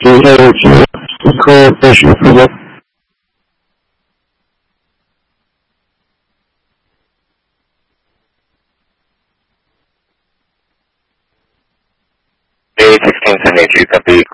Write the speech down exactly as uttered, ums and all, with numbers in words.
今天是四科在学分钟。 A sixteen seventy-three, copy,